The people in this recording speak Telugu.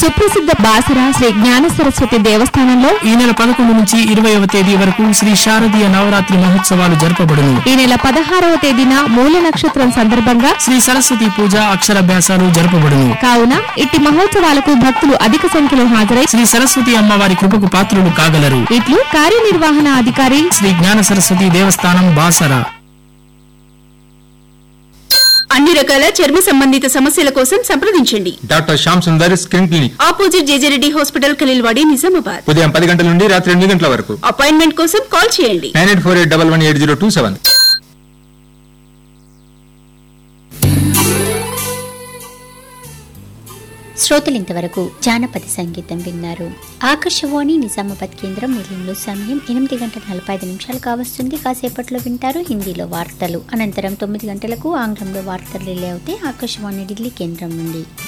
సుప్రసిద్ధ బాసర శ్రీ జ్ఞాన సరస్వతి దేవస్థానంలో ఈ నెల 11 నుంచి 20వ తేదీ వరకు శ్రీ శారదీయ నవరాత్రి మహోత్సవాలు జరపబడును. ఈ నెల 16వ తేదీన మూల నక్షత్రం సందర్భంగా శ్రీ సరస్వతి పూజ అక్షరాభ్యాసాలు జరపబడును. కావున ఇట్టి మహోత్సవాలకు భక్తులు అధిక సంఖ్యలో హాజరై శ్రీ సరస్వతి అమ్మవారి కృపకు పాత్రులు కాగలరు. ఇట్లు కార్యనిర్వహణ అధికారి శ్రీ జ్ఞాన సరస్వతి దేవస్థానం బాసర. అన్ని రకాల చర్మ సంబంధిత సమస్యల కోసం సంప్రదించండి. Doctor Shyam Sundar skin clinic, opposite JJ Reddy hospital, Khaleelwadi, Nizamabad. ఉదయం 10 గంటల నుండి రాత్రి 8 గంటల వరకు. అపాయింట్మెంట్ కోసం కాల్ చేయండి 9848118027. శ్రోతలు ఇంతవరకు జానపద సంగీతం విన్నారు. ఆకాశవాణి నిజామాబాద్ కేంద్రం నిలయంలో సమయం 8:45 కావస్తుంది. కాసేపట్లో వింటారు హిందీలో వార్తలు. అనంతరం 9 గంటలకు ఆంగ్లంలో వార్తలు రిలే అవుతాయి ఆకాశవాణి ఢిల్లీ కేంద్రం నుండి.